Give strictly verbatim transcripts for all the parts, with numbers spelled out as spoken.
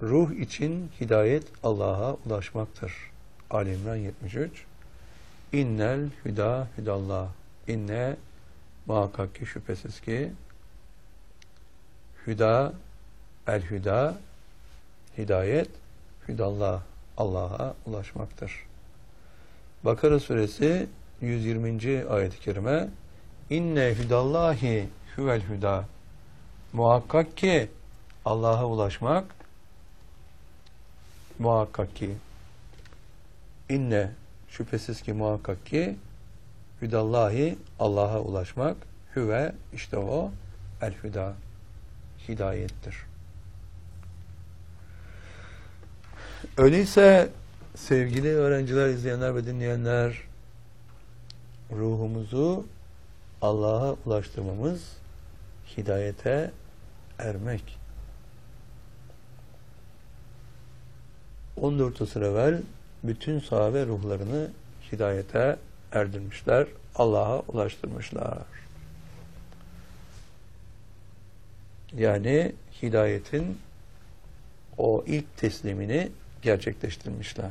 Ruh için hidayet Allah'a ulaşmaktır. Ali İmran yetmiş üç. İnnel hüda hüdallah. İnne muhakkak ki şüphesiz ki hüda el hüda hidayet hüdallah Allah'a ulaşmaktır. Bakara suresi yüz yirminci ayet-i kerime İnne hüdallahi huvel hüda. Muhakkak ki Allah'a ulaşmak muhakkak ki inne şüphesiz ki muhakkak ki hüdallahi Allah'a ulaşmak hüve işte o el hüda hidayettir. Öyleyse sevgili öğrenciler, izleyenler ve dinleyenler, ruhumuzu Allah'a ulaştırmamız hidayete ermek. on dört asır evvel bütün sahabe ruhlarını hidayete erdirmişler, Allah'a ulaştırmışlar. Yani hidayetin o ilk teslimini gerçekleştirmişler.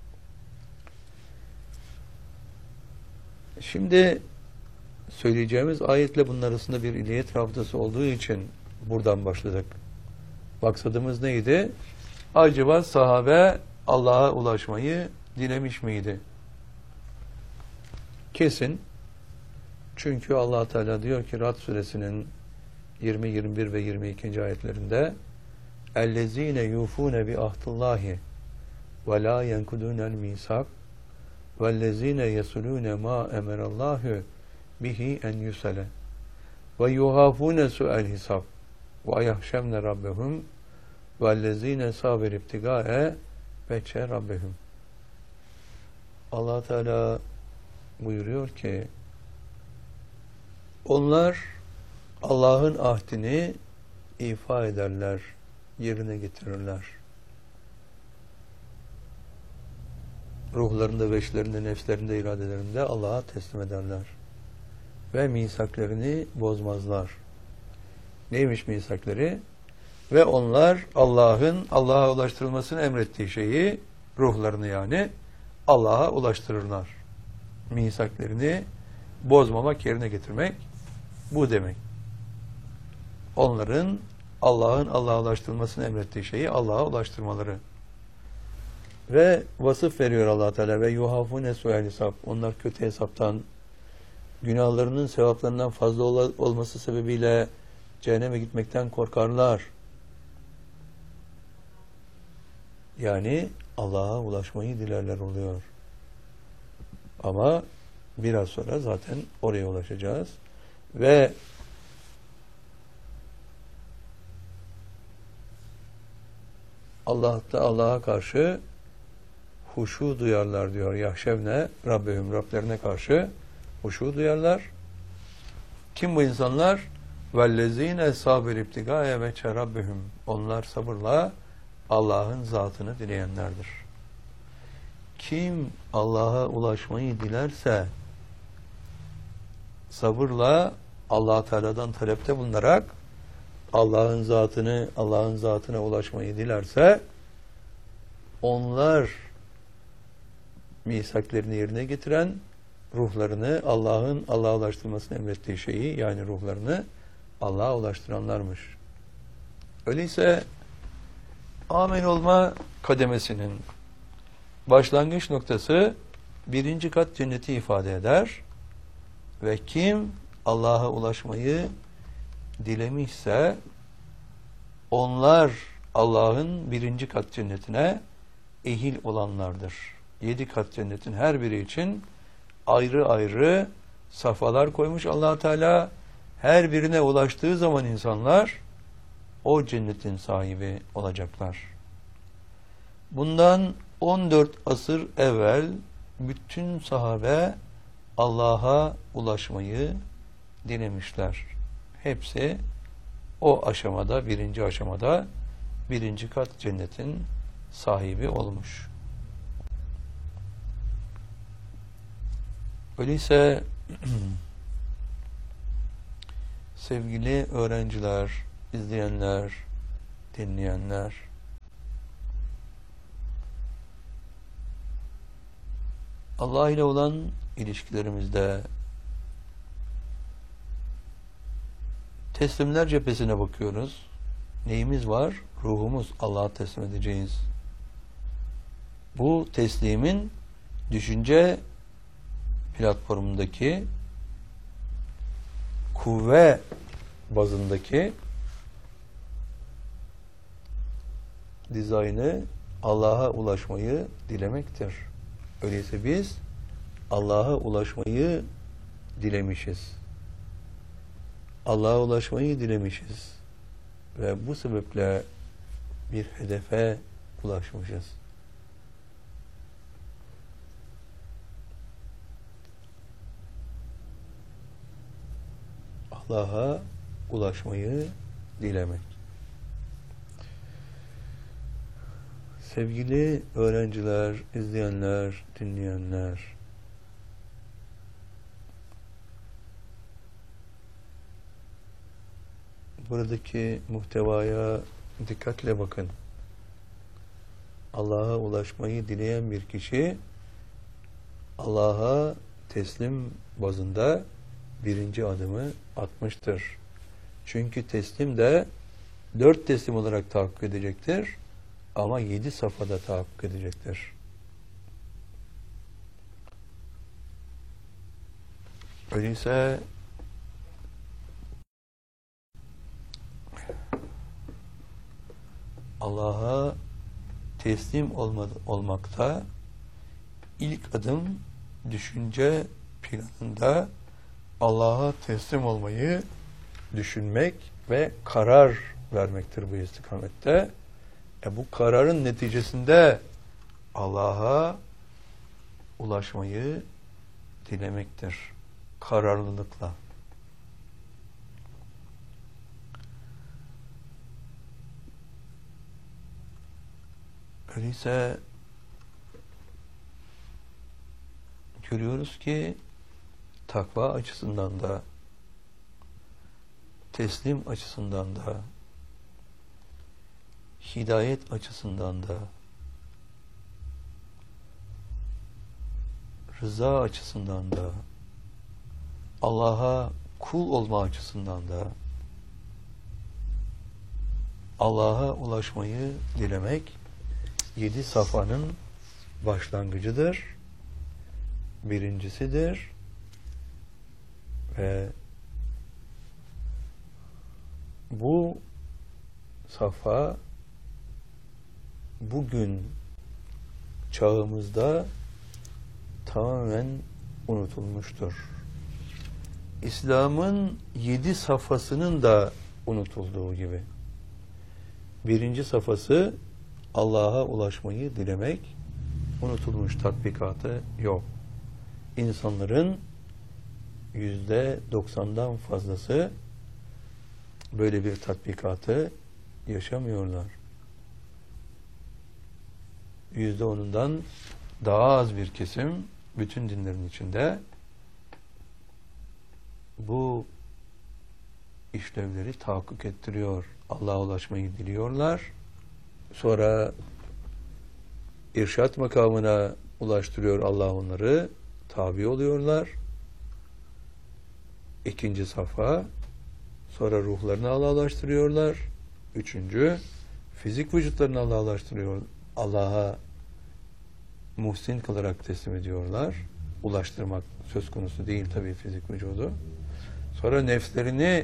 Şimdi söyleyeceğimiz ayetle bunun arasında bir iliyet rabıtası olduğu için buradan başladık. Maksadımız neydi? Acaba sahabe Allah'a ulaşmayı dilemiş miydi? Kesin. Çünkü Allah Teala diyor ki Rad suresinin yirmi, yirmi bir ve yirmi ikinci ayetlerinde اَلَّذ۪ينَ يُوفُونَ بِعَهْدِ وَلَا يَنْكُدُونَ الْمِيثَاقَ وَالَّذ۪ينَ يَصُلُونَ مَا اَمَرَ اللّٰهُ بِهِ اَنْ يُسَلَ وَيُخَافُونَ سُوءَ الْحِسَابِ وَيَخْشَوْنَ رَبَّهُمْ وَالَّذ۪ينَ صَابِرُوا ابْتِغَاءَ وَجْهِ رَبِّهِمْ. Allah Teala buyuruyor ki onlar Allah'ın ahdini ifa ederler, yerine getirirler. Ruhlarında, veçlerinde, nefslerinde, iradelerinde Allah'a teslim ederler. Ve misaklarını bozmazlar. Neymiş misakları? Ve onlar Allah'ın Allah'a ulaştırılmasını emrettiği şeyi, ruhlarını yani Allah'a ulaştırırlar. Misaklarını bozmamak, yerine getirmek bu demek. Onların Allah'ın Allah'a ulaştırılmasını emrettiği şeyi Allah'a ulaştırmaları. Ve vasıf veriyor Allah Teala ve yuhafune su'el hesap. Onlar kötü hesaptan, günahlarının sevaplarından fazla ol olması sebebiyle cehenneme gitmekten korkarlar. Yani Allah'a ulaşmayı dilerler oluyor. Ama biraz sonra zaten oraya ulaşacağız. Ve Allah'ta Allah'a karşı huşu duyarlar diyor. Yahşevne Rabbehum, Rablerine karşı huşu duyarlar. Kim bu insanlar? Vellezine sabir ibtigâye ve çerabbehum. Onlar sabırla Allah'ın zatını dileyenlerdir. Kim Allah'a ulaşmayı dilerse sabırla Allah Teala'dan talepte bulunarak Allah'ın zatını, Allah'ın zatına ulaşmayı dilerse onlar misaklarını yerine getiren, ruhlarını Allah'ın Allah'a ulaştırmasını emrettiği şeyi yani ruhlarını Allah'a ulaştıranlarmış. Öyleyse amin olma kademesinin başlangıç noktası birinci kat cenneti ifade eder ve kim Allah'a ulaşmayı dilemişse onlar Allah'ın birinci kat cennetine ehil olanlardır. Yedi kat cennetin her biri için ayrı ayrı safhalar koymuş Allah Teala. Her birine ulaştığı zaman insanlar o cennetin sahibi olacaklar. Bundan on dört asır evvel bütün sahabe Allah'a ulaşmayı dilemişler. Hepsi o aşamada, birinci aşamada birinci kat cennetin sahibi olmuş. Öyleyse sevgili öğrenciler, izleyenler, dinleyenler, Allah ile olan ilişkilerimizde teslimler cephesine bakıyoruz. Neyimiz var? Ruhumuz. Allah'a teslim edeceğiz. Bu teslimin düşünce platformundaki kuvve bazındaki dizaynı Allah'a ulaşmayı dilemektir. Öyleyse biz Allah'a ulaşmayı dilemişiz. Allah'a ulaşmayı dilemişiz. Ve bu sebeple bir hedefe ulaşmışız. Allah'a ulaşmayı dilemek. Sevgili öğrenciler, izleyenler, dinleyenler, buradaki muhtevaya dikkatle bakın. Allah'a ulaşmayı dileyen bir kişi Allah'a teslim bazında birinci adımı atmıştır. Çünkü teslim de dört teslim olarak tahakkuk edecektir. Ama yedi safhada tahakkuk edecektir. Öyleyse Allah'a teslim olmadı, olmakta ilk adım düşünce planında Allah'a teslim olmayı düşünmek ve karar vermektir bu istikamette. E bu kararın neticesinde Allah'a ulaşmayı dilemektir. Kararlılıkla. Öyleyse görüyoruz ki takva açısından da teslim açısından da hidayet açısından da rıza açısından da Allah'a kul olma açısından da Allah'a ulaşmayı dilemek yedi safhanın başlangıcıdır, birincisidir ve bu safha bugün çağımızda tamamen unutulmuştur. İslam'ın yedi safhasının da unutulduğu gibi. Birinci safhası Allah'a ulaşmayı dilemek unutulmuş, tatbikatı yok. İnsanların yüzde doksandan fazlası böyle bir tatbikatı yaşamıyorlar. Yüzde onundan daha az bir kesim bütün dinlerin içinde bu işlevleri tahakkuk ettiriyor. Allah'a ulaşmayı diliyorlar. Sonra irşat makamına ulaştırıyor Allah onları. Tabi oluyorlar. İkinci safha. Sonra ruhlarını Allah'a ulaştırıyorlar. Üçüncü, fizik vücutlarını Allah'a ulaştırıyor. Allah'a muhsin kılarak teslim ediyorlar. Ulaştırmak söz konusu değil tabii fizik vücudu. Sonra nefslerini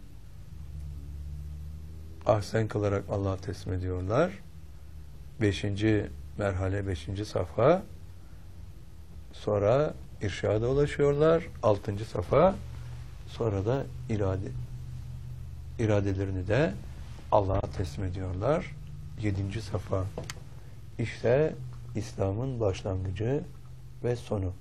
ahsen kılarak Allah'a teslim ediyorlar. Beşinci merhale, beşinci safha. Sonra irşada ulaşıyorlar. Altıncı safha. Sonra da irade iradelerini de Allah'a teslim ediyorlar. Yedinci safha. İşte İslam'ın başlangıcı ve sonu.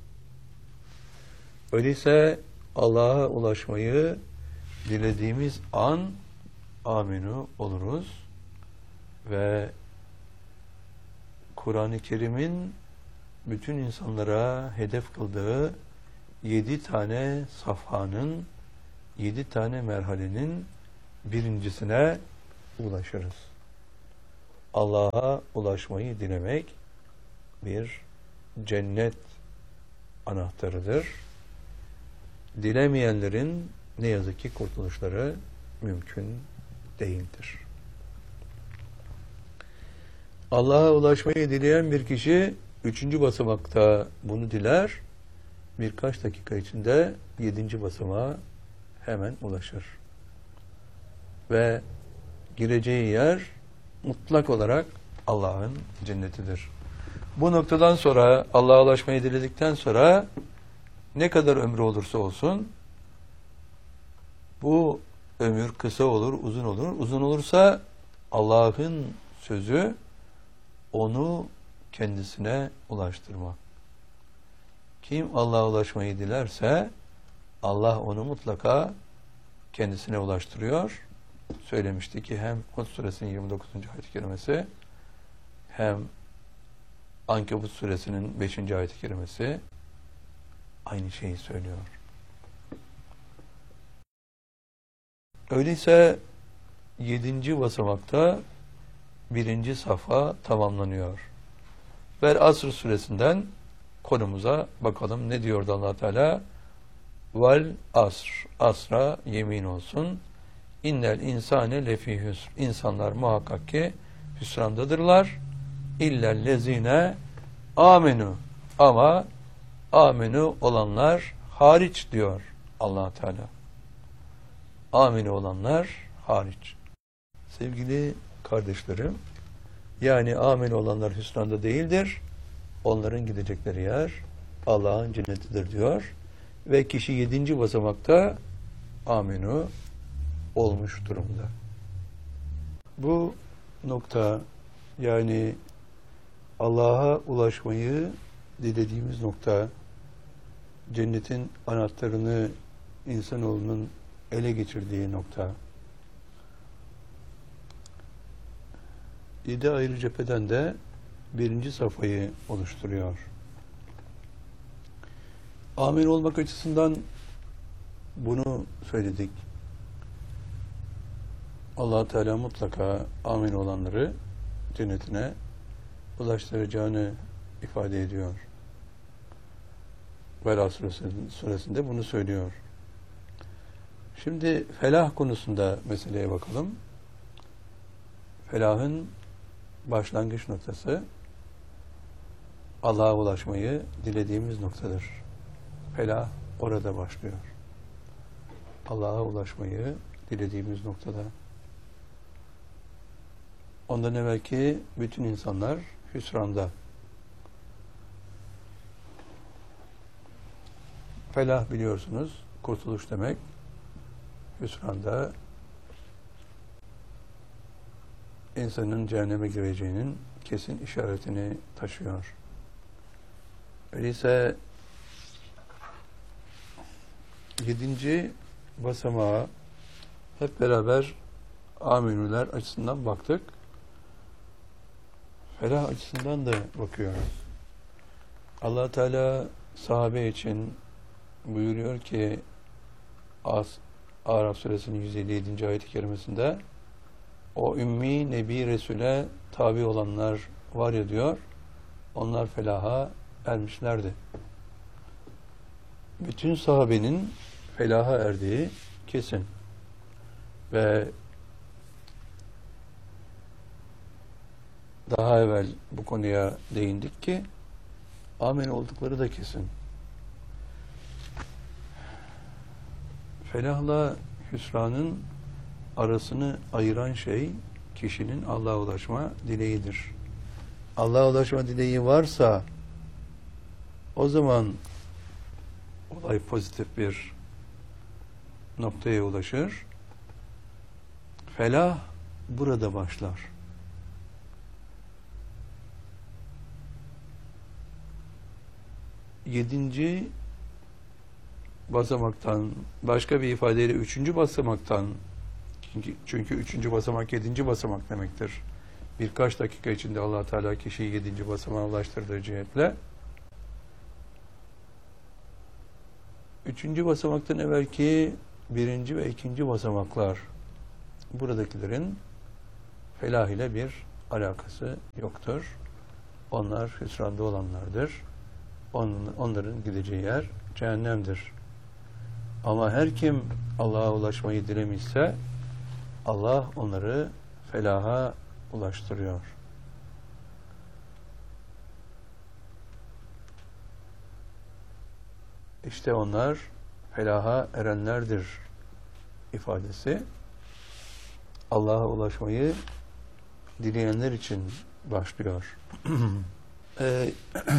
Öyleyse Allah'a ulaşmayı dilediğimiz an aminu oluruz ve Kur'an-ı Kerim'in bütün insanlara hedef kıldığı yedi tane safhanın, yedi tane merhalenin birincisine ulaşırız. Allah'a ulaşmayı dilemek bir cennet anahtarıdır. Dilemeyenlerin ne yazık ki kurtuluşları mümkün değildir. Allah'a ulaşmayı dileyen bir kişi üçüncü basamakta bunu diler, birkaç dakika içinde yedinci basamağa hemen ulaşır. Ve gireceği yer mutlak olarak Allah'ın cennetidir. Bu noktadan sonra, Allah'a ulaşmayı diledikten sonra ne kadar ömrü olursa olsun, bu ömür kısa olur, uzun olur. Uzun olursa Allah'ın sözü onu kendisine ulaştırmak. Kim Allah'a ulaşmayı dilerse Allah onu mutlaka kendisine ulaştırıyor. Söylemişti ki hem Hud suresinin yirmi dokuzuncu ayet-i kerimesi hem Ankebut suresinin beşinci ayet-i kerimesi aynı şeyi söylüyor. Öyleyse yedinci basamakta birinci safha tamamlanıyor. Ve Asr suresinden konumuza bakalım. Ne diyordu Allah Teala? Vel asr. Asra yemin olsun. İnnel insane lefî hüsr. İnsanlar muhakkak ki hüsrandadırlar. İllellezine amenu. Ama amenu olanlar hariç diyor Allah Teala. Amenu olanlar hariç. Sevgili kardeşlerim, yani amenu olanlar hüsranda değildir. Onların gidecekleri yer Allah'ın cennetidir diyor. Ve kişi yedinci basamakta amenu olmuş durumda. Bu nokta, yani Allah'a ulaşmayı dilediğimiz nokta, cennetin anahtarını insanoğlunun ele geçirdiği nokta. Yedi ayrı cepheden de birinci safhayı oluşturuyor. Amin olmak açısından bunu söyledik. Allah Teala mutlaka amin olanları cennetine ulaştıracağını ifade ediyor. Vela suresinde bunu söylüyor. Şimdi felah konusunda meseleye bakalım. Felahın başlangıç noktası Allah'a ulaşmayı dilediğimiz noktadır. Felah orada başlıyor. Allah'a ulaşmayı dilediğimiz noktada. Ondan evvelki bütün insanlar hüsranda. Felah biliyorsunuz, kurtuluş demek. Hüsranda insanın cehenneme gireceğinin kesin işaretini taşıyor. Öyleyse yedinci basamağa hep beraber aminüler açısından baktık. Felah açısından da bakıyoruz. Allah Teala sahabe için buyuruyor ki As Araf suresinin yüz elli yedinci ayet-i kerimesinde o ümmi Nebi Resul'e tabi olanlar var ya diyor, onlar felaha ermişlerdi. Bütün sahabenin felaha erdiği kesin. Ve daha evvel bu konuya değindik ki amin oldukları da kesin. Felahla hüsranın arasını ayıran şey kişinin Allah'a ulaşma dileğidir. Allah'a ulaşma dileği varsa o zaman olay pozitif bir noktaya ulaşır. Felah burada başlar. Yedinci basamaktan, başka bir ifadeyle üçüncü basamaktan, çünkü, çünkü üçüncü basamak yedinci basamak demektir. Birkaç dakika içinde Allah Teala kişiyi yedinci basamağa ulaştırdığı cihetle. Üçüncü basamaktan evvelki birinci ve ikinci basamaklar, buradakilerin felah ile bir alakası yoktur. Onlar hüsranda olanlardır. onun, onların gideceği yer cehennemdir. Ama her kim Allah'a ulaşmayı dilemişse Allah onları felaha ulaştırıyor. İşte onlar felaha erenlerdir ifadesi Allah'a ulaşmayı dileyenler için başlıyor. e,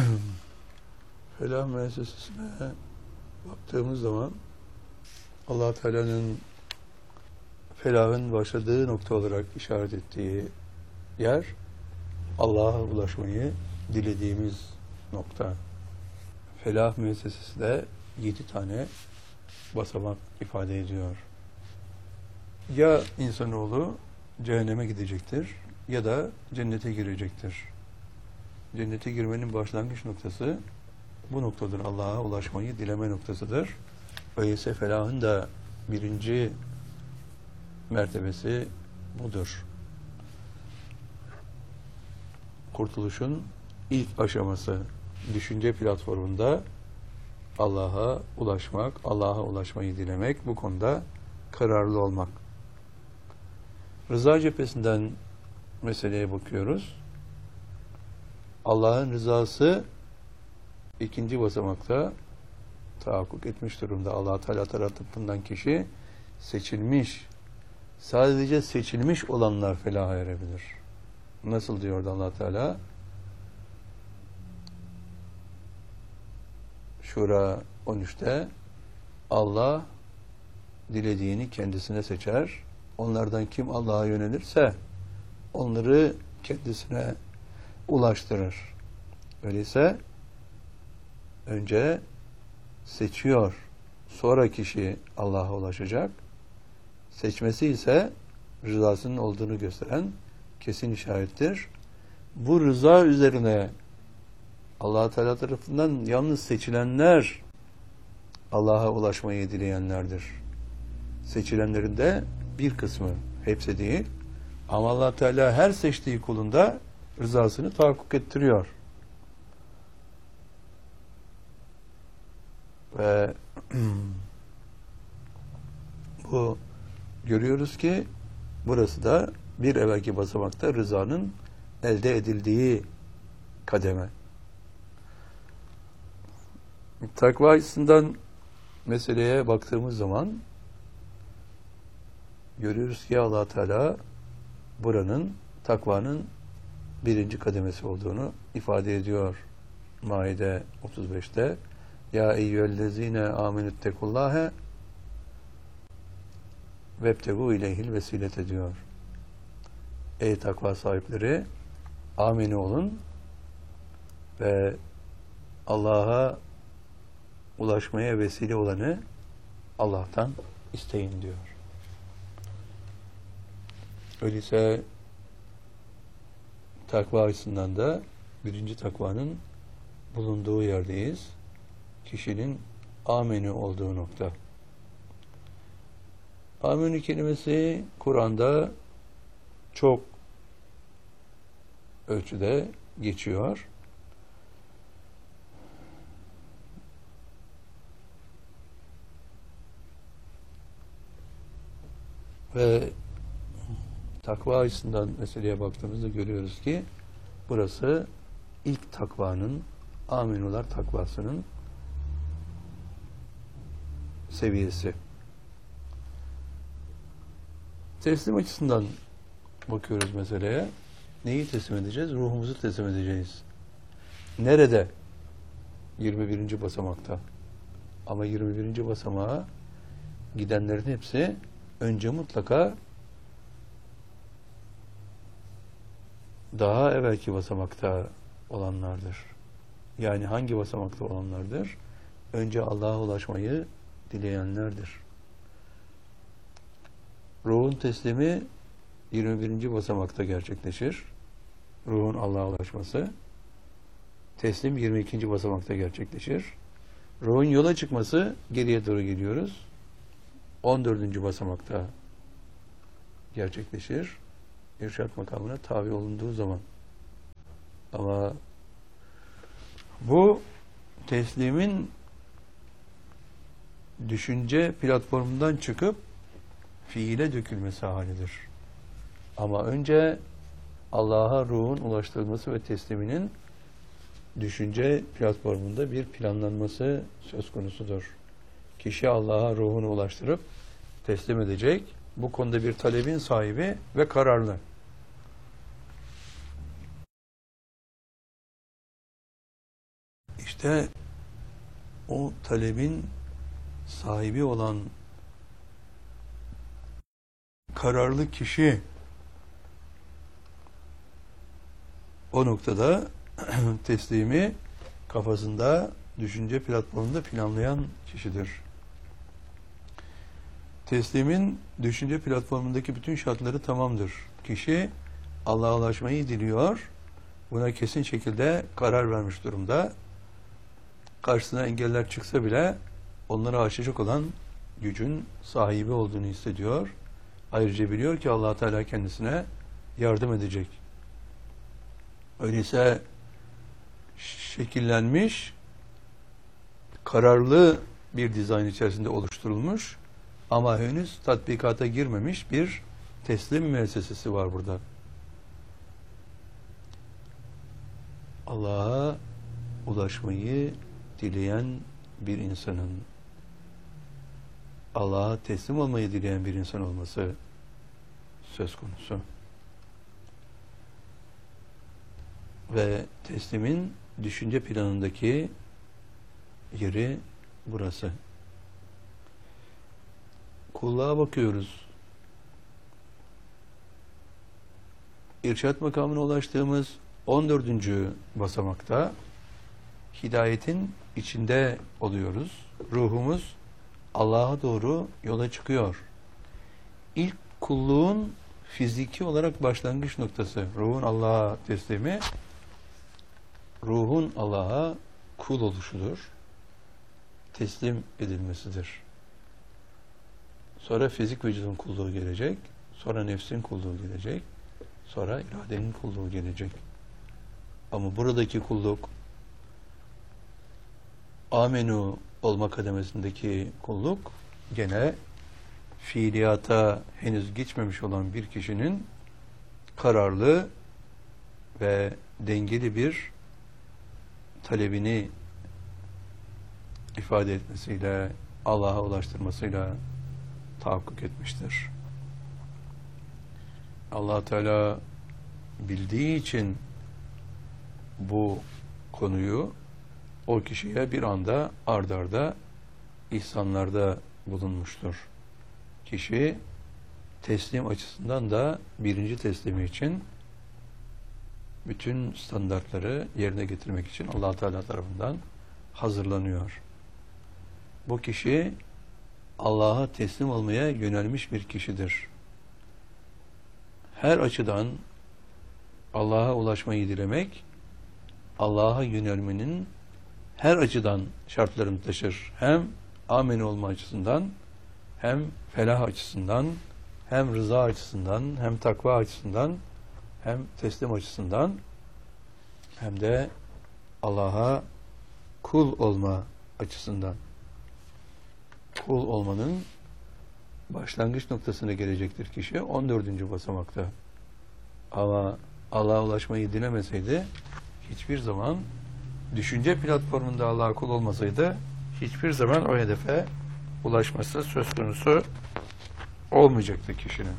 Felah müessesesine baktığımız zaman Allah Teala'nın felahın başladığı nokta olarak işaret ettiği yer Allah'a ulaşmayı dilediğimiz nokta. Felah müessesesi de yedi tane basamak ifade ediyor. Ya insanoğlu cehenneme gidecektir ya da cennete girecektir. Cennete girmenin başlangıç noktası bu noktadır. Allah'a ulaşmayı dileme noktasıdır. Öyleyse felahın da birinci mertebesi budur. Kurtuluşun ilk aşaması düşünce platformunda Allah'a ulaşmak, Allah'a ulaşmayı dilemek, bu konuda kararlı olmak. Rıza cephesinden meseleye bakıyoruz. Allah'ın rızası ikinci basamakta tahakkuk etmiş durumda. Allah Teala tarafından kişi seçilmiş, sadece seçilmiş olanlar felaha erebilir. Nasıl diyordu Allah Teala? Şura on üçte Allah dilediğini kendisine seçer. Onlardan kim Allah'a yönelirse onları kendisine ulaştırır. Öyleyse önce seçiyor. Sonra kişi Allah'a ulaşacak. Seçmesi ise rızasının olduğunu gösteren kesin işarettir. Bu rıza üzerine Allah Teala tarafından yalnız seçilenler Allah'a ulaşmayı dileyenlerdir. Seçilenlerin de bir kısmı, hepsi değil. Ama Allah Teala her seçtiği kulunda rızasını tahakkuk ettiriyor. Ve bu görüyoruz ki burası da bir evvelki basamakta rızanın elde edildiği kademe. Takva açısından meseleye baktığımız zaman görüyoruz ki Allah Teala buranın takvanın birinci kademesi olduğunu ifade ediyor. Maide otuz beşte Ya eyyühellezine amenüttekullâhe vebtegû ileyhil vesilete diyor. Ey takva sahipleri, ameni olun ve Allah'a ulaşmaya vesile olanı Allah'tan isteyin diyor. Öyleyse takva açısından da birinci takvanın bulunduğu yerdeyiz. Kişinin ameni olduğu nokta. Ameni kelimesi Kur'an'da çok ölçüde geçiyor. Ve takva açısından meseleye baktığımızda görüyoruz ki burası ilk takvanın, aminular takvasının seviyesi. Teslim açısından bakıyoruz meseleye. Neyi teslim edeceğiz? Ruhumuzu teslim edeceğiz. Nerede? yirmi birinci basamakta. Ama yirmi birinci basamağa gidenlerin hepsi önce mutlaka daha evvelki basamakta olanlardır. Yani hangi basamakta olanlardır? Önce Allah'a ulaşmayı dileyenlerdir. Ruhun teslimi yirmi birinci basamakta gerçekleşir. Ruhun Allah'a ulaşması. Teslim yirmi ikinci basamakta gerçekleşir. Ruhun yola çıkması, geriye doğru geliyoruz, on dördüncü basamakta gerçekleşir. İrşad makamına tabi olunduğu zaman. Ama bu teslimin düşünce platformundan çıkıp fiile dökülmesi halidir. Ama önce Allah'a ruhun ulaştırılması ve tesliminin düşünce platformunda bir planlanması söz konusudur. Kişi Allah'a ruhunu ulaştırıp teslim edecek. Bu konuda bir talebin sahibi ve kararlı. İşte o talebin sahibi olan kararlı kişi o noktada teslimi kafasında, düşünce platformunda planlayan kişidir. Teslimin düşünce platformundaki bütün şartları tamamdır. Kişi Allah'a ulaşmayı diliyor. Buna kesin şekilde karar vermiş durumda. Karşısına engeller çıksa bile onları aşacak olan gücün sahibi olduğunu hissediyor. Ayrıca biliyor ki Allah Teala kendisine yardım edecek. Öyleyse şekillenmiş, kararlı bir dizayn içerisinde oluşturulmuş ama henüz tatbikata girmemiş bir teslim müessesesi var burada. Allah'a ulaşmayı dileyen bir insanın, Allah'a teslim olmayı dileyen bir insan olması söz konusu. Ve teslimin düşünce planındaki yeri burası. Kulluğa bakıyoruz. İrşad makamına ulaştığımız on dördüncü basamakta hidayetin içinde oluyoruz. Ruhumuz Allah'a doğru yola çıkıyor. İlk kulluğun fiziki olarak başlangıç noktası, ruhun Allah'a teslimi, ruhun Allah'a kul oluşudur. Teslim edilmesidir. Sonra fizik vücudun kulluğu gelecek, sonra nefsin kulluğu gelecek, sonra iradenin kulluğu gelecek. Ama buradaki kulluk, amenu olma kademesindeki kulluk, gene fiiliyata henüz geçmemiş olan bir kişinin kararlı ve dengeli bir talebini ifade etmesiyle, Allah'a ulaştırmasıyla tahakkuk etmiştir. Allah Teala bildiği için bu konuyu o kişiye bir anda ard arda ihsanlarda bulunmuştur. Kişi teslim açısından da birinci teslimi için bütün standartları yerine getirmek için Allah Teala tarafından hazırlanıyor. Bu kişi Allah'a teslim olmaya yönelmiş bir kişidir. Her açıdan Allah'a ulaşmayı dilemek, Allah'a yönelmenin her açıdan şartlarını taşır. Hem amin olma açısından, hem felah açısından, hem rıza açısından, hem takva açısından, hem teslim açısından, hem de Allah'a kul olma açısından. Kul olmanın başlangıç noktasına gelecektir kişi on dördüncü basamakta. Ama Allah'a ulaşmayı dilemeseydi, hiçbir zaman düşünce platformunda Allah'a kul olmasaydı, hiçbir zaman o hedefe ulaşması söz konusu olmayacaktı kişinin.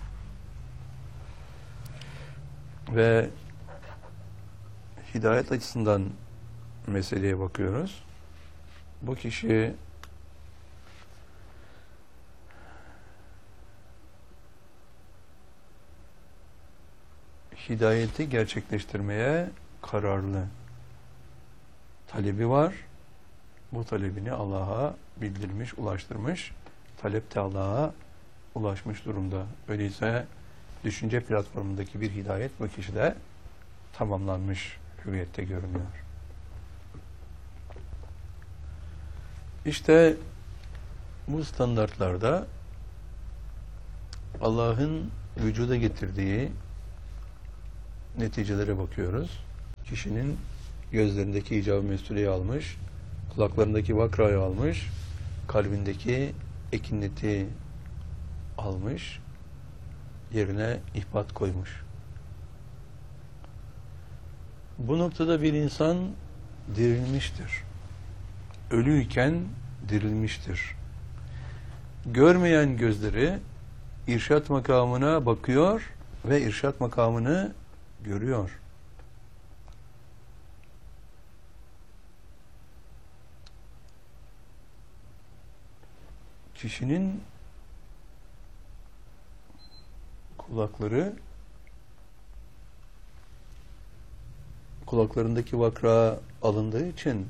Ve hidayet açısından meseleye bakıyoruz. Bu kişi hidayeti gerçekleştirmeye kararlı. Talebi var. Bu talebini Allah'a bildirmiş, ulaştırmış. Talep de Allah'a ulaşmış durumda. Öyleyse düşünce platformundaki bir hidayet bu kişide tamamlanmış hüviyette görünüyor. İşte bu standartlarda Allah'ın vücuda getirdiği neticelere bakıyoruz. Kişinin gözlerindeki icab-ı mesulyeyi almış, Kulaklarındaki vakrayı almış, kalbindeki ekineti almış, yerine ihbat koymuş. Bu noktada bir insan dirilmiştir. Ölüyken dirilmiştir. Görmeyen gözleri irşat makamına bakıyor ve irşat makamını görüyor. Kişinin kulakları kulaklarındaki vakra alındığı için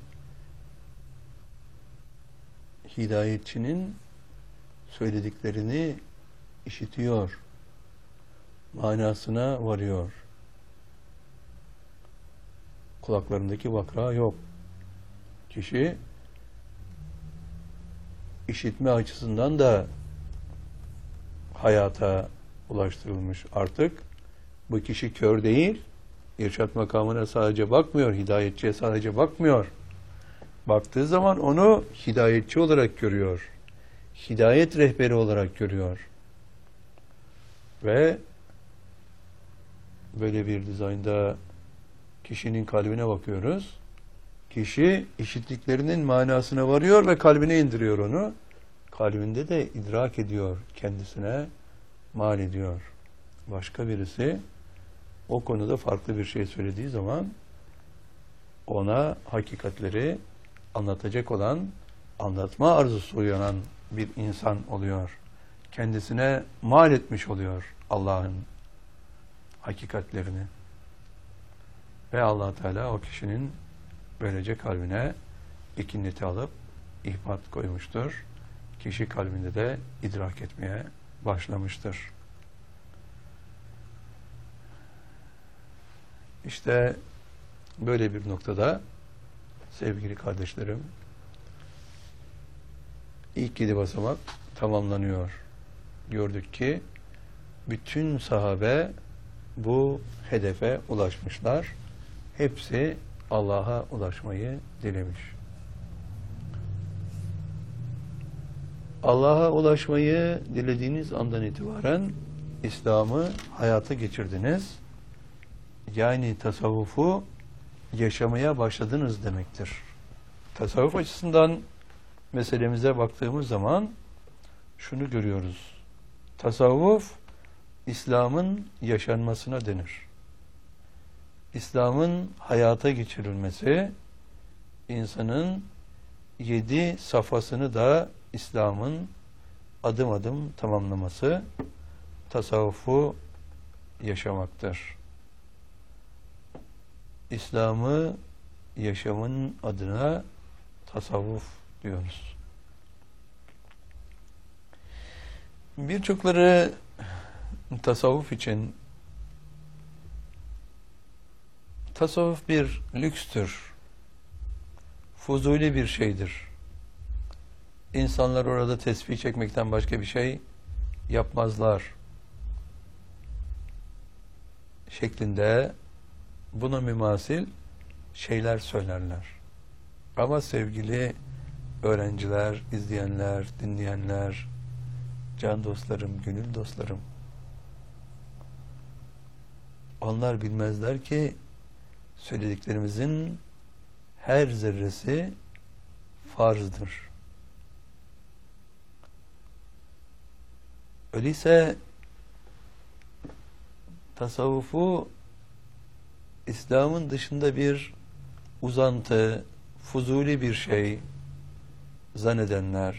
hidayetçinin söylediklerini işitiyor, manasına varıyor. Kulaklarındaki vakra yok. Kişi işitme açısından da hayata ulaştırılmış artık. Bu kişi kör değil, irşat makamına sadece bakmıyor, hidayetçiye sadece bakmıyor. Baktığı zaman onu hidayetçi olarak görüyor. Hidayet rehberi olarak görüyor. Ve böyle bir dizaynda kişinin kalbine bakıyoruz. Kişi işittiklerinin manasına varıyor ve kalbine indiriyor onu. Kalbinde de idrak ediyor, kendisine mal ediyor. Başka birisi o konuda farklı bir şey söylediği zaman ona hakikatleri anlatacak olan, anlatma arzusu uyanan bir insan oluyor. Kendisine mal etmiş oluyor Allah'ın hakikatlerini. Ve Allah Teala o kişinin böylece kalbine ikinneti alıp ihbat koymuştur. Kişi kalbinde de idrak etmeye başlamıştır. İşte böyle bir noktada sevgili kardeşlerim, ilk yedi basamak tamamlanıyor. Gördük ki bütün sahabe bu hedefe ulaşmışlar. Hepsi Allah'a ulaşmayı dilemiş. Allah'a ulaşmayı dilediğiniz andan itibaren İslam'ı hayata geçirdiniz. Yani tasavvufu yaşamaya başladınız demektir. Tasavvuf açısından meselemize baktığımız zaman şunu görüyoruz. Tasavvuf, İslam'ın yaşanmasına denir. İslam'ın hayata geçirilmesi, insanın yedi safhasını da İslam'ın adım adım tamamlaması, tasavvufu yaşamaktır. İslam'ı yaşamın adına tasavvuf diyoruz. Birçokları tasavvuf için tasavvuf bir lükstür, fuzuli bir şeydir. İnsanlar orada tesbih çekmekten başka bir şey yapmazlar şeklinde buna mümasil şeyler söylerler. Ama sevgili öğrenciler, izleyenler, dinleyenler, can dostlarım, gönül dostlarım, onlar bilmezler ki söylediklerimizin her zerresi farzdır. Öyleyse tasavvufu İslam'ın dışında bir uzantı, fuzuli bir şey zannedenler,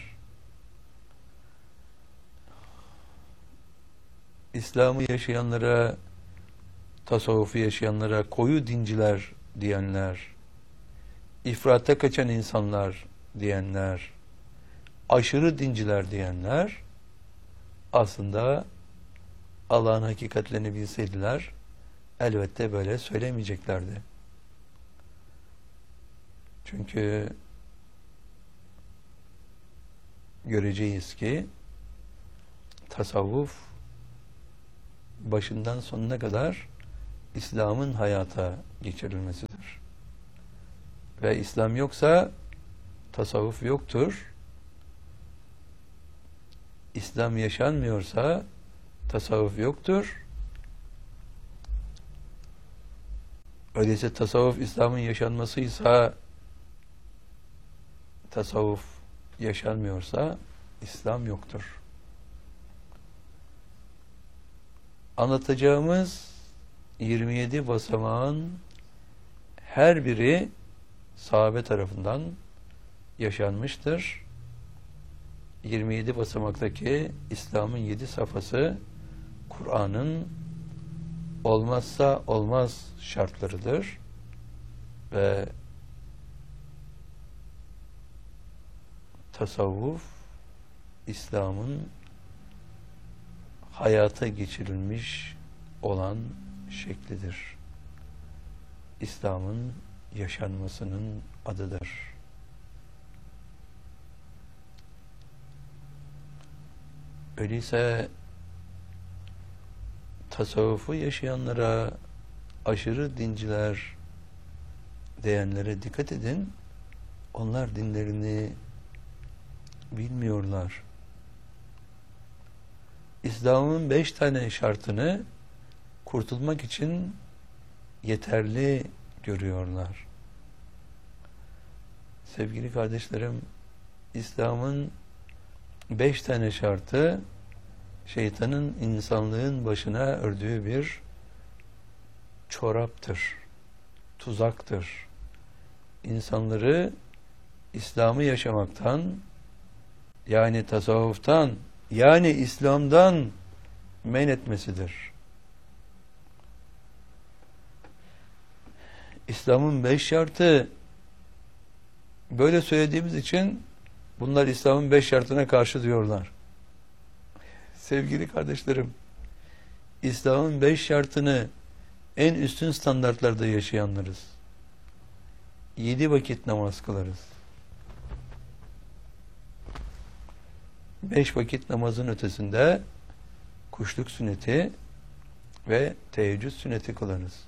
İslam'ı yaşayanlara, tasavvufu yaşayanlara koyu dinciler diyenler, ifrata kaçan insanlar diyenler, aşırı dinciler diyenler, aslında Allah'ın hakikatlerini bilseydiler, elbette böyle söylemeyeceklerdi. Çünkü göreceğiz ki tasavvuf başından sonuna kadar İslam'ın hayata geçirilmesidir. Ve İslam yoksa tasavvuf yoktur. İslam yaşanmıyorsa tasavvuf yoktur. Öyleyse tasavvuf İslam'ın yaşanmasıysa, tasavvuf yaşanmıyorsa İslam yoktur. Anlatacağımız yirmi yedi basamağın her biri sahabe tarafından yaşanmıştır. yirmi yedi basamaktaki İslam'ın yedi safhası Kur'an'ın olmazsa olmaz şartlarıdır ve tasavvuf İslam'ın hayata geçirilmiş olan şeklidir. İslam'ın yaşanmasının adıdır. Öyleyse tasavvufu yaşayanlara, aşırı dinciler diyenlere dikkat edin. Onlar dinlerini bilmiyorlar. İslam'ın beş tane şartını kurtulmak için yeterli görüyorlar. Sevgili kardeşlerim, İslam'ın beş tane şartı şeytanın insanlığın başına ördüğü bir çoraptır, tuzaktır. İnsanları İslam'ı yaşamaktan, yani tasavvuftan, yani İslam'dan men etmesidir. İslam'ın beş şartı, böyle söylediğimiz için bunlar İslam'ın beş şartına karşı diyorlar. Sevgili kardeşlerim, İslam'ın beş şartını en üstün standartlarda yaşayanlarız. Yedi vakit namaz kılarız. Beş vakit namazın ötesinde kuşluk sünneti ve teheccüd sünneti kılarız.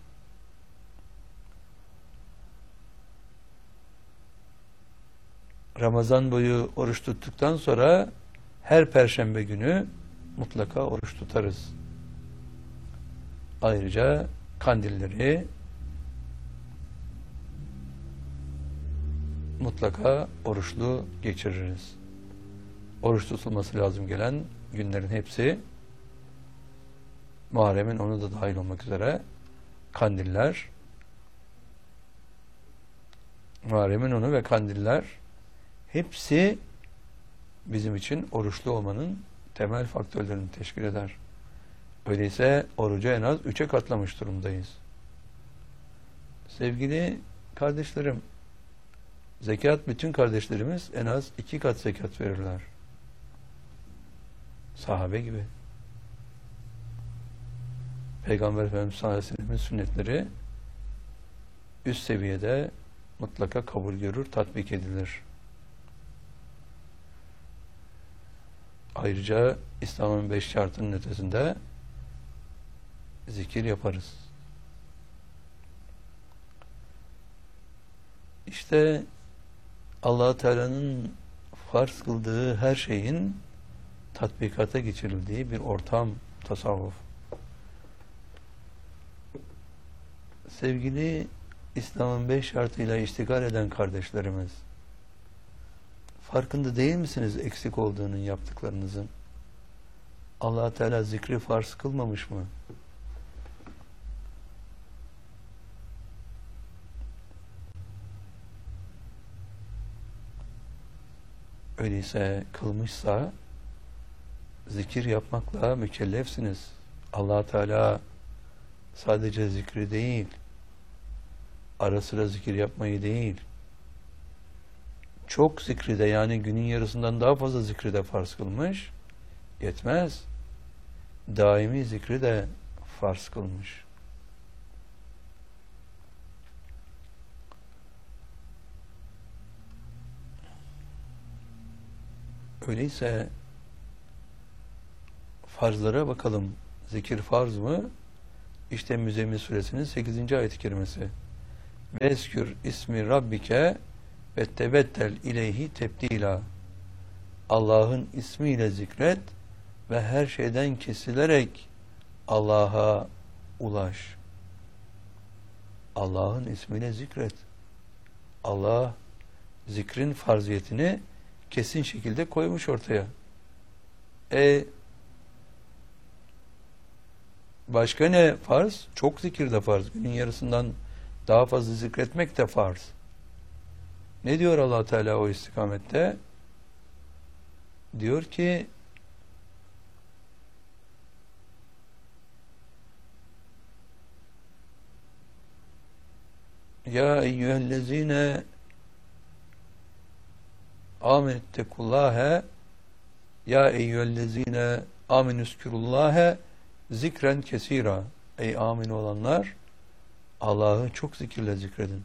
Ramazan boyu oruç tuttuktan sonra her perşembe günü mutlaka oruç tutarız. Ayrıca kandilleri mutlaka oruçlu geçiririz. Oruç tutulması lazım gelen günlerin hepsi, Muharrem'in onu da dahil olmak üzere, kandiller, Muharrem'in onu ve kandiller hepsi bizim için oruçlu olmanın temel faktörlerini teşkil eder. Öyleyse orucu en az üçe katlamış durumdayız. Sevgili kardeşlerim, zekat bütün kardeşlerimiz en az iki kat zekat verirler. Sahabe gibi. Peygamber Efendimiz sallallahu aleyhi ve sellem'in sünnetleri üst seviyede mutlaka kabul görür, tatbik edilir. Ayrıca İslam'ın beş şartının ötesinde zikir yaparız. İşte Allah Teala'nın farz kıldığı her şeyin tatbikata geçirildiği bir ortam tasavvuf. Sevgili İslam'ın beş şartıyla iştigal eden kardeşlerimiz, farkında değil misiniz eksik olduğunun yaptıklarınızın? Allah Teala zikri farz kılmamış mı? Öyleyse kılmışsa zikir yapmakla mükellefsiniz. Allah Teala sadece zikri değil, ara sıra zikir yapmayı değil, çok zikri de, yani günün yarısından daha fazla zikri de farz kılmış, yetmez. Daimi zikri de farz kılmış. Öyleyse farzlara bakalım. Zikir farz mı? İşte Müzzemmil suresinin sekizinci ayet-i kerimesi. Vezkür ismi rabbike ve tebettel ileyhi tebdila. Allah'ın ismiyle zikret ve her şeyden kesilerek Allah'a ulaş. Allah'ın ismiyle zikret. Allah zikrin farziyetini kesin şekilde koymuş ortaya. E başka ne farz? Çok zikir de farz. Günün yarısından daha fazla zikretmek de farz. Ne diyor Allah Teala o istikamette? Diyor ki Ya eyyühellezine amenüttekullâhe Ya eyyühellezine amenüskürullâhe zikren kesira. Ey amin olanlar, Allah'ı çok zikirle zikredin.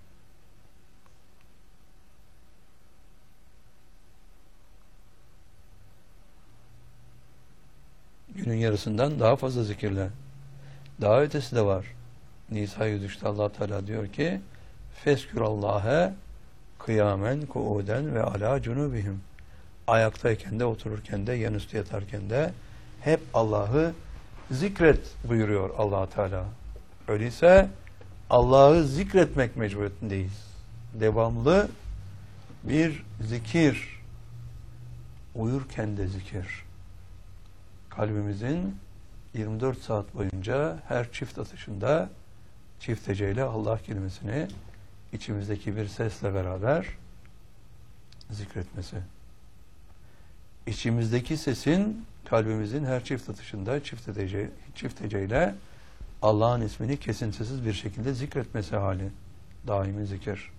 Günün yarısından daha fazla zikirle. Daha ötesi de var. Nisa yüz üçte Allah Teala diyor ki Feskürallâhe kıyamen, kuuden ve alâ cunubihim. Ayaktayken de, otururken de, yanüstü yatarken de hep Allah'ı zikret buyuruyor Allah Teala. Öyleyse Allah'ı zikretmek mecburiyetindeyiz. Devamlı bir zikir, uyurken de zikir. Kalbimizin yirmi dört saat boyunca her çift atışında çift heceyle Allah kelimesini içimizdeki bir sesle beraber zikretmesi. İçimizdeki sesin kalbimizin her çift atışında çift hece, çift heceyle Allah'ın ismini kesintisiz bir şekilde zikretmesi hali. Daimi zikir.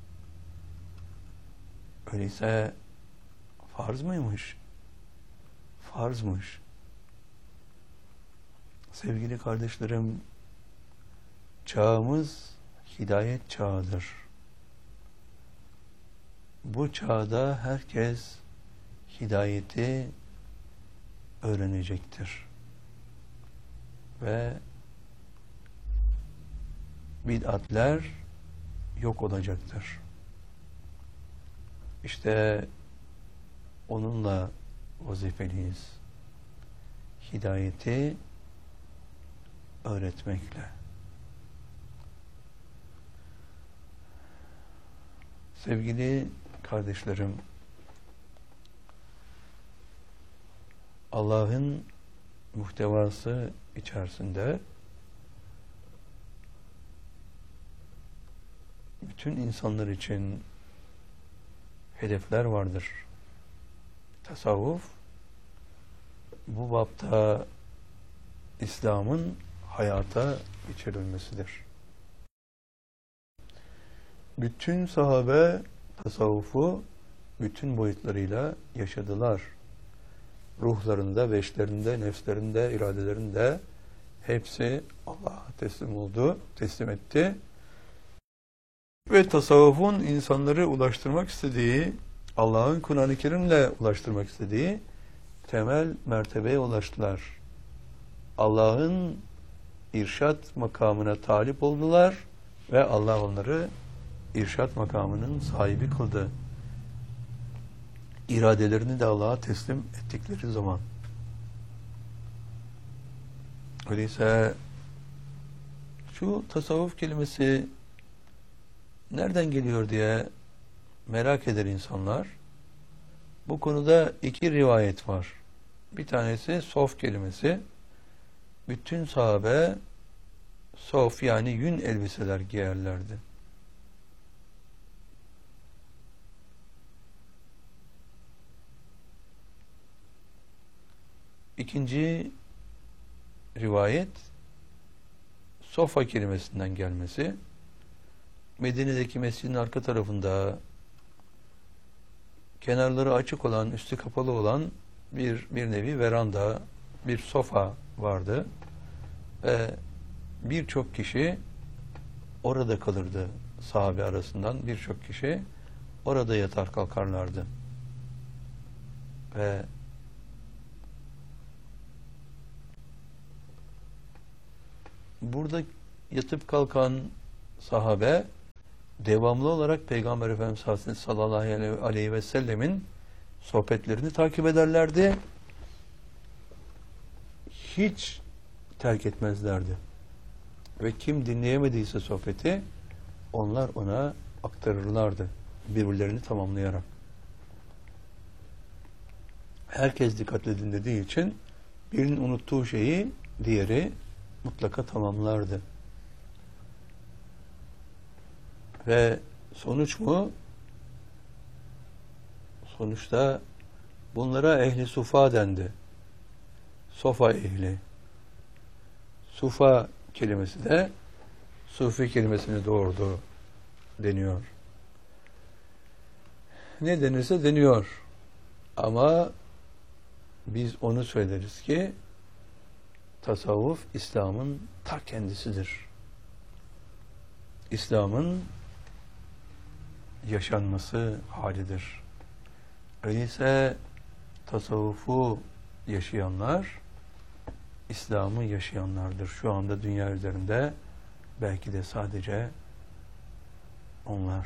Öyleyse farz mıymış? Farzmış. Sevgili kardeşlerim, çağımız hidayet çağıdır. Bu çağda herkes hidayeti öğrenecektir. Ve bid'atler yok olacaktır. İşte onunla vazifeliyiz. Hidayeti öğretmekle. Sevgili kardeşlerim, Allah'ın muhtevası içerisinde bütün insanlar için hedefler vardır. Tasavvuf bu bapta İslam'ın hayata geçirilmesidir. Bütün sahabe tasavvufu bütün boyutlarıyla yaşadılar. Ruhlarında, beşlerinde, nefslerinde, iradelerinde hepsi Allah'a teslim oldu, teslim etti. Ve tasavvufun insanları ulaştırmak istediği, Allah'ın Kur'an-ı Kerim'le ulaştırmak istediği temel mertebeye ulaştılar. Allah'ın irşat makamına talip oldular ve Allah onları irşat makamının sahibi kıldı. İradelerini de Allah'a teslim ettikleri zaman. Öyleyse şu tasavvuf kelimesi nereden geliyor diye merak eder insanlar. Bu konuda iki rivayet var. Bir tanesi sof kelimesi. Bütün sahabe sof yani yün elbiseler giyerlerdi. İkinci rivayet sofa kelimesinden gelmesi. Medine'deki mescidin arka tarafında kenarları açık olan, üstü kapalı olan bir bir nevi veranda, bir sofa vardı ve birçok kişi orada kalırdı. Sahabe arasından birçok kişi orada yatar kalkarlardı. Ve burada yatıp kalkan sahabe devamlı olarak Peygamber Efendimiz sallallahu aleyhi ve sellemin sohbetlerini takip ederlerdi. Hiç terk etmezlerdi. Ve kim dinleyemediyse sohbeti, onlar ona aktarırlardı. Birbirlerini tamamlayarak. Herkes dikkatle dinlediği için birinin unuttuğu şeyi diğeri mutlaka tamamlardı. Ve sonuç mu? Sonuçta bunlara ehli sufa dendi. Sofa ehli. Sufa kelimesi de sufi kelimesini doğurdu deniyor. Ne denirse deniyor. Ama biz onu söyleriz ki tasavvuf İslam'ın ta kendisidir. İslam'ın yaşanması halidir. Öyleyse tasavvufu yaşayanlar İslam'ı yaşayanlardır. Şu anda dünya üzerinde belki de sadece onlar.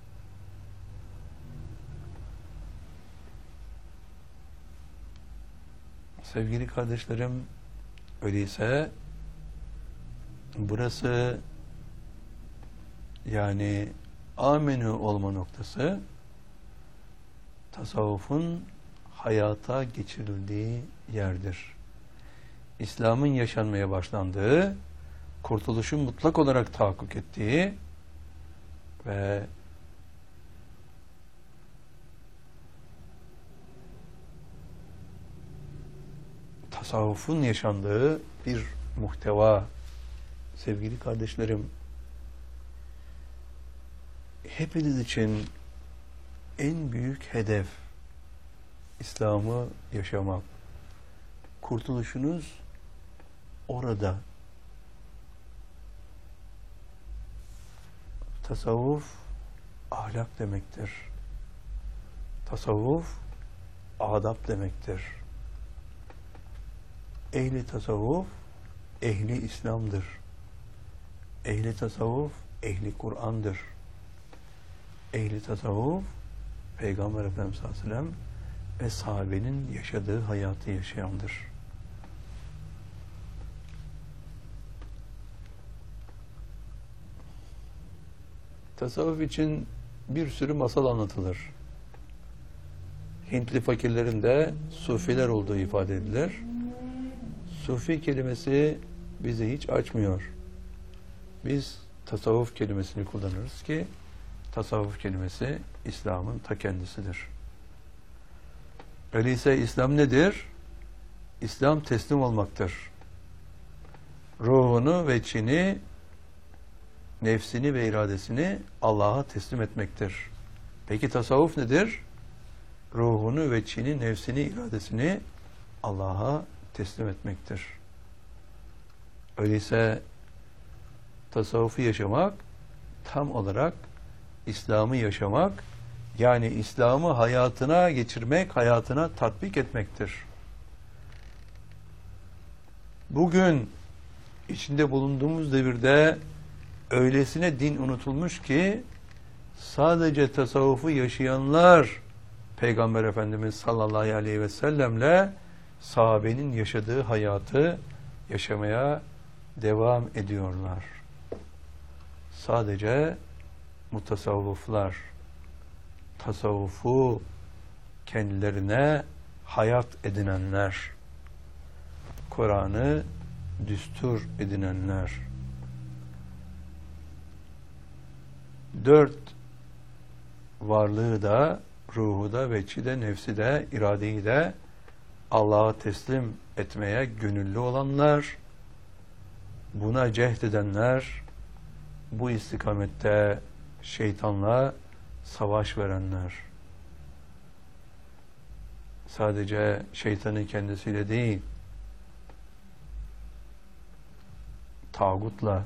Sevgili kardeşlerim, öyleyse burası yani amenü olma noktası tasavvufun hayata geçirildiği yerdir. İslam'ın yaşanmaya başlandığı, kurtuluşun mutlak olarak tahakkuk ettiği ve tasavvufun yaşandığı bir muhteva. Sevgili kardeşlerim, hepiniz için en büyük hedef İslam'ı yaşamak. Kurtuluşunuz orada. Tasavvuf ahlak demektir. Tasavvuf adab demektir. Ehli tasavvuf ehli İslam'dır. Ehli tasavvuf ehli Kur'an'dır. Ehli tasavvuf Peygamber Efendimiz sallallahu aleyhi ve sellem ve sahabenin yaşadığı hayatı yaşayandır. Tasavvuf için bir sürü masal anlatılır. Hintli fakirlerin de sufiler olduğu ifade edilir. Sufi kelimesi bizi hiç açmıyor. Biz tasavvuf kelimesini kullanırız ki tasavvuf kelimesi İslam'ın ta kendisidir. Öyleyse İslam nedir? İslam teslim olmaktır. Ruhunu ve içini, nefsini ve iradesini Allah'a teslim etmektir. Peki tasavvuf nedir? Ruhunu ve içini, nefsini, iradesini Allah'a teslim etmektir. Öyleyse tasavvufu yaşamak tam olarak İslam'ı yaşamak, yani İslam'ı hayatına geçirmek, hayatına tatbik etmektir. Bugün içinde bulunduğumuz devirde öylesine din unutulmuş ki sadece tasavvufu yaşayanlar Peygamber Efendimiz sallallahu aleyhi ve sellemle sahabenin yaşadığı hayatı yaşamaya devam ediyorlar. Sadece mutasavvıflar tasavvufu kendilerine hayat edinenler, Kur'an'ı düstur edinenler, dört varlığı da, ruhu da, veçi de, nefsi de, iradeyi de Allah'a teslim etmeye gönüllü olanlar, buna cehd edenler, bu istikamette şeytanla savaş verenler. Sadece şeytanın kendisiyle değil, tağutla,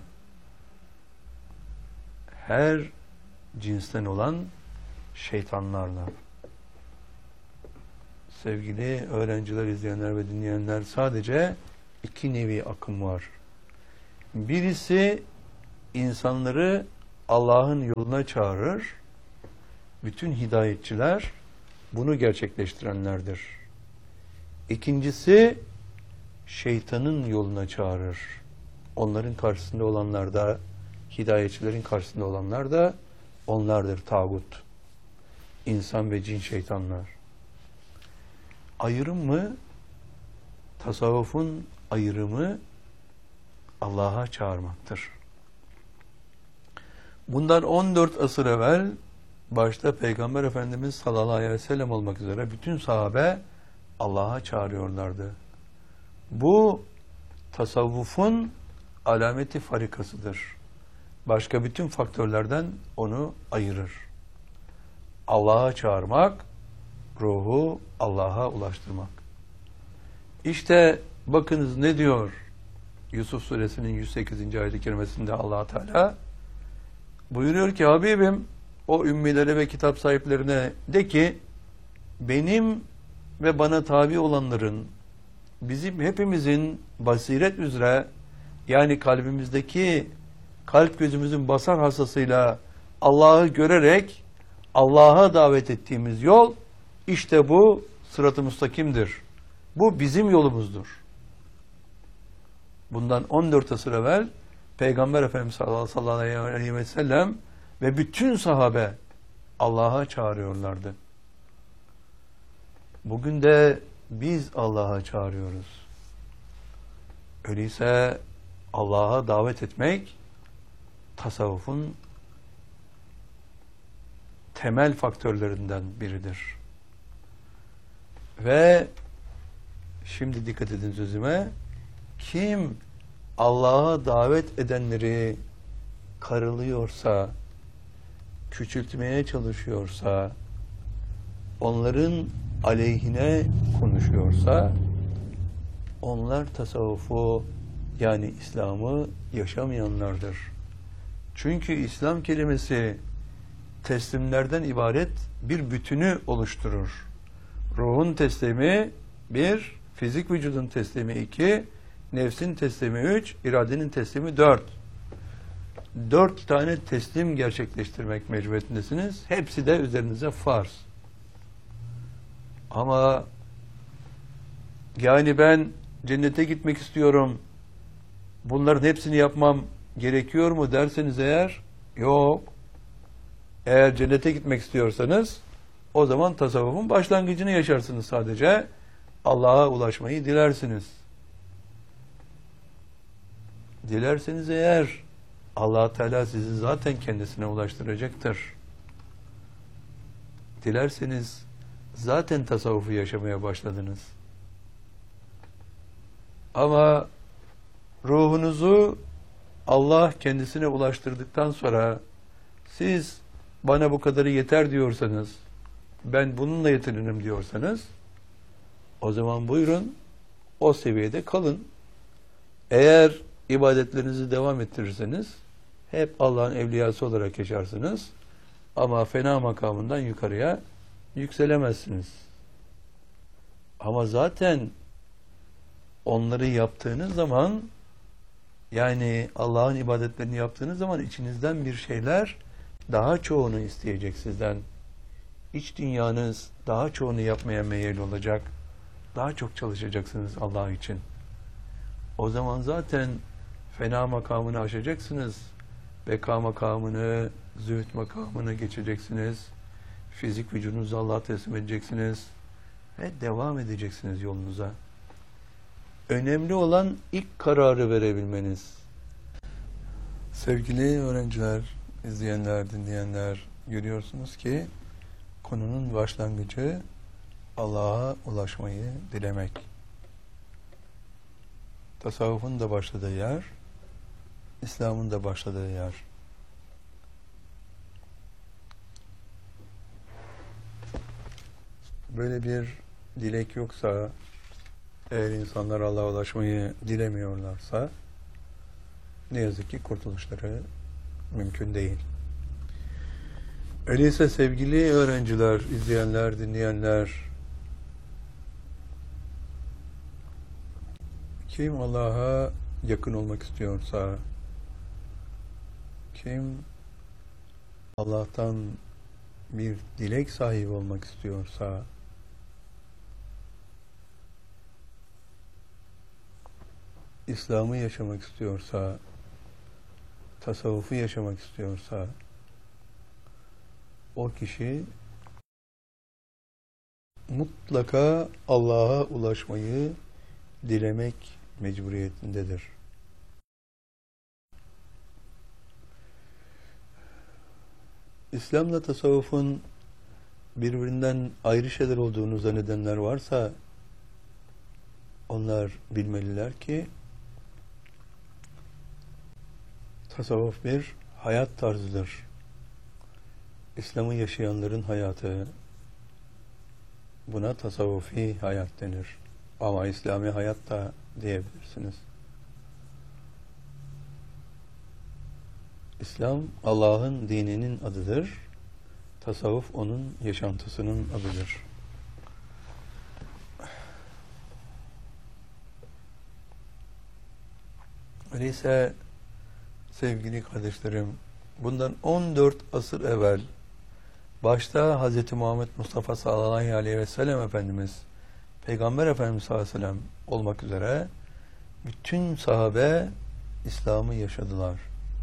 her cinsten olan şeytanlarla. Sevgili öğrenciler, izleyenler ve dinleyenler, sadece iki nevi akım var. Birisi insanları Allah'ın yoluna çağırır. Bütün hidayetçiler bunu gerçekleştirenlerdir. İkincisi, şeytanın yoluna çağırır. Onların karşısında olanlar da, hidayetçilerin karşısında olanlar da onlardır, tağut. İnsan ve cin şeytanlar. Ayrım mı? Tasavvufun ayrımı Allah'a çağırmaktır. Bundan on dört asır evvel başta Peygamber Efendimiz sallallahu aleyhi ve sellem olmak üzere bütün sahabe Allah'a çağırıyorlardı. Bu tasavvufun alameti farikasıdır. Başka bütün faktörlerden onu ayırır. Allah'a çağırmak, ruhu Allah'a ulaştırmak. İşte bakınız ne diyor Yusuf Suresinin yüz sekizinci ayet-i kerimesinde Allah Teala buyuruyor ki Habibim o ümmilere ve kitap sahiplerine de ki benim ve bana tabi olanların bizim hepimizin basiret üzere yani kalbimizdeki kalp gözümüzün basar hasasıyla Allah'ı görerek Allah'a davet ettiğimiz yol işte bu sırat-ı müstakimdir. Bu bizim yolumuzdur. Bundan on dört asır evvel Peygamber Efendimiz sallallahu aleyhi ve sellem ve bütün sahabe Allah'a çağırıyorlardı. Bugün de biz Allah'a çağırıyoruz. Öyleyse Allah'a davet etmek tasavvufun temel faktörlerinden biridir. Ve şimdi dikkat edin sözüme. Kim Allah'a davet edenleri karılıyorsa, küçültmeye çalışıyorsa, onların aleyhine konuşuyorsa, onlar tasavvufu yani İslam'ı yaşamayanlardır. Çünkü İslam kelimesi teslimlerden ibaret bir bütünü oluşturur. Ruhun teslimi bir, fizik vücudun teslimi iki, nefsin teslimi üç, iradenin teslimi dört. Dört tane teslim gerçekleştirmek mecburiyetindesiniz. Hepsi de üzerinize farz. Ama yani ben cennete gitmek istiyorum. Bunların hepsini yapmam gerekiyor mu derseniz eğer, yok. Eğer cennete gitmek istiyorsanız o zaman tasavvufun başlangıcını yaşarsınız sadece. Allah'a ulaşmayı dilersiniz. Dilerseniz eğer Allah Teala sizi zaten kendisine ulaştıracaktır. Dilerseniz zaten tasavvufu yaşamaya başladınız. Ama ruhunuzu Allah kendisine ulaştırdıktan sonra siz bana bu kadarı yeter diyorsanız, ben bununla yetinirim diyorsanız, o zaman buyurun o seviyede kalın. Eğer ibadetlerinizi devam ettirirseniz hep Allah'ın evliyası olarak yaşarsınız. Ama fena makamından yukarıya yükselemezsiniz. Ama zaten onları yaptığınız zaman, yani Allah'ın ibadetlerini yaptığınız zaman içinizden bir şeyler daha çoğunu isteyecek sizden. İç dünyanız daha çoğunu yapmaya meyil olacak. Daha çok çalışacaksınız Allah için. O zaman zaten fena makamını aşacaksınız. Beka makamını, zühd makamını geçeceksiniz. Fizik vücudunuzu Allah'a teslim edeceksiniz. Ve devam edeceksiniz yolunuza. Önemli olan ilk kararı verebilmeniz. Sevgili öğrenciler, izleyenler, dinleyenler, görüyorsunuz ki konunun başlangıcı Allah'a ulaşmayı dilemek. Tasavvufun da başladığı yer, İslam'ın da başladığı yer. Böyle bir dilek yoksa, eğer insanlar Allah'a ulaşmayı dilemiyorlarsa, ne yazık ki kurtuluşları mümkün değil. Öyleyse sevgili öğrenciler, izleyenler, dinleyenler, kim Allah'a yakın olmak istiyorsa, kim Allah'tan bir dilek sahibi olmak istiyorsa, İslam'ı yaşamak istiyorsa, tasavvufu yaşamak istiyorsa, o kişi mutlaka Allah'a ulaşmayı dilemek mecburiyetindedir. İslam'la tasavvufun birbirinden ayrı şeyler olduğunu zannedenler varsa, onlar bilmeliler ki tasavvuf bir hayat tarzıdır. İslam'ı yaşayanların hayatı, buna tasavvufi hayat denir. Ama İslami hayat da diyebilirsiniz. İslam Allah'ın dininin adıdır. Tasavvuf onun yaşantısının adıdır. Öyleyse sevgili kardeşlerim, bundan on dört asır evvel başta Hz. Muhammed Mustafa sallallahu aleyhi ve sellem Efendimiz, Peygamber Efendimiz sallallahu aleyhi ve sellem olmak üzere bütün sahabe İslam'ı yaşadılar.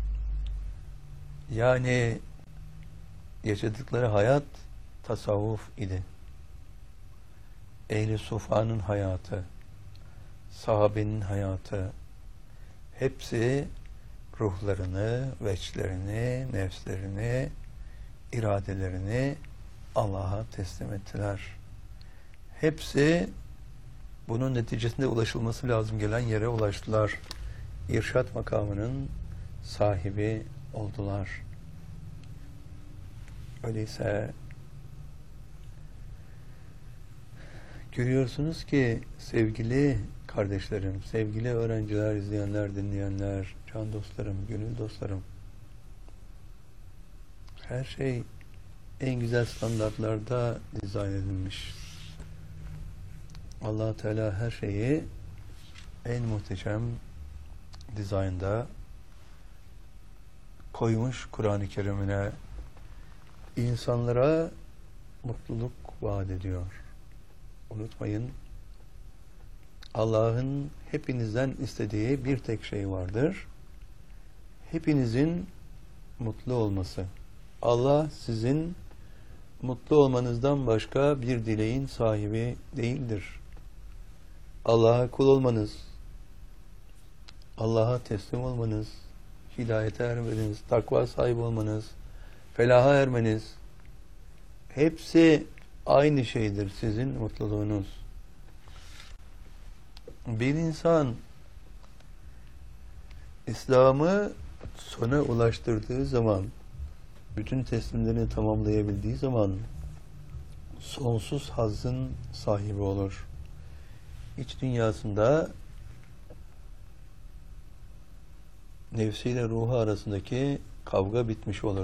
Yani yaşadıkları hayat tasavvuf idi. Ehl-i Sufa'nın hayatı, sahabenin hayatı, hepsi ruhlarını, veçlerini, nefslerini, iradelerini Allah'a teslim ettiler. Hepsi bunun neticesinde ulaşılması lazım gelen yere ulaştılar. İrşad makamının sahibi oldular. Öyleyse görüyorsunuz ki sevgili kardeşlerim, sevgili öğrenciler, izleyenler, dinleyenler, can dostlarım, gönül dostlarım, her şey en güzel standartlarda dizayn edilmiş. Allah Teala her şeyi en muhteşem dizaynda koymuş Kur'an-ı Kerim'ine. İnsanlara mutluluk vaat ediyor. Unutmayın, Allah'ın hepinizden istediği bir tek şey vardır. Hepinizin mutlu olması. Allah sizin mutlu olmanızdan başka bir dileğin sahibi değildir. Allah'a kul olmanız, Allah'a teslim olmanız, hidayete ermeniz, takva sahibi olmanız, felaha ermeniz, hepsi aynı şeydir sizin mutluluğunuz. Bir insan İslam'ı sona ulaştırdığı zaman, bütün teslimlerini tamamlayabildiği zaman sonsuz hazzın sahibi olur. İç dünyasında nefsiyle ruhu arasındaki kavga bitmiş olur.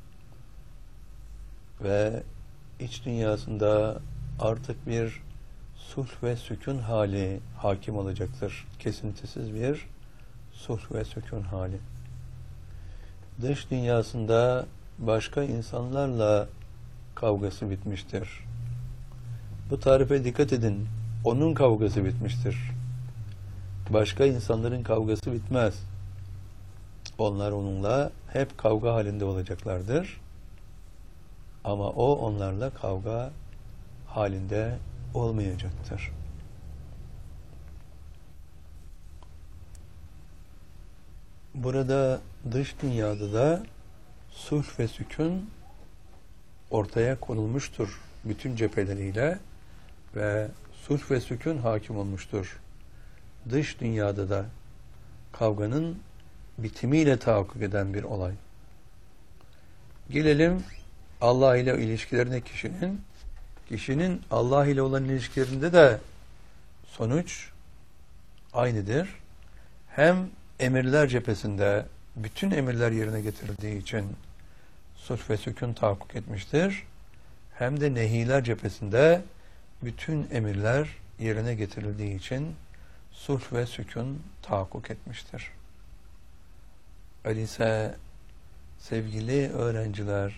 Ve iç dünyasında artık bir sulh ve sükun hali hakim olacaktır. Kesintisiz bir sulh ve sükun hali. Dış dünyasında başka insanlarla kavgası bitmiştir. Bu tarife dikkat edin. Onun kavgası bitmiştir. Başka insanların kavgası bitmez. Onlar onunla hep kavga halinde olacaklardır. Ama o onlarla kavga halinde olmayacaktır. Burada dış dünyada da sulh ve sükun ortaya konulmuştur bütün cepheleriyle ve sulh ve sükun hakim olmuştur. Dış dünyada da kavganın bitimiyle tahakkuk eden bir olay. Gelelim Allah ile ilişkilerine kişinin. Kişinin Allah ile olan ilişkilerinde de sonuç aynıdır. Hem emirler cephesinde bütün emirler yerine getirildiği için sulh ve sükun tahakkuk etmiştir. Hem de nehiler cephesinde bütün emirler yerine getirildiği için sulh ve sükun tahakkuk etmiştir. Öyleyse Sevgili öğrenciler,